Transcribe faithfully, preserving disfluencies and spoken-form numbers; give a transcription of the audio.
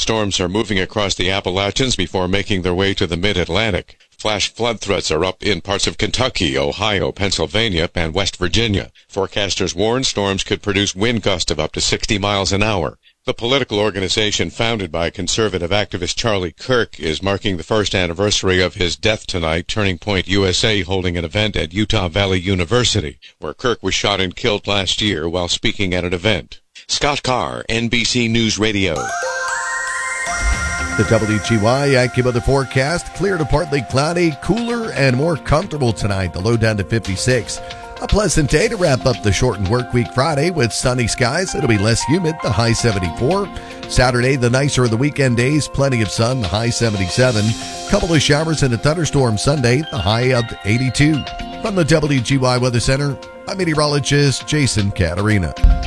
Storms are moving across the Appalachians before making their way to the mid-Atlantic. Flash flood threats are up in parts of Kentucky, Ohio, Pennsylvania, and West Virginia. Forecasters warn storms could produce wind gusts of up to sixty miles an hour. The political organization founded by conservative activist Charlie Kirk is marking the first anniversary of his death tonight, Turning Point U S A holding an event at Utah Valley University, where Kirk was shot and killed last year while speaking at an event. Scott Carr, N B C News Radio. The W G Y AccuWeather forecast, clear to partly cloudy, cooler and more comfortable tonight. The low down to fifty-six. A pleasant day to wrap up the shortened work week Friday with sunny skies. It'll be less humid, the high seventy-four. Saturday, the nicer of the weekend days, plenty of sun, the high seventy-seven. Couple of showers and a thunderstorm Sunday, the high of eighty-two. From the W G Y Weather Center, I'm meteorologist Jason Caterina.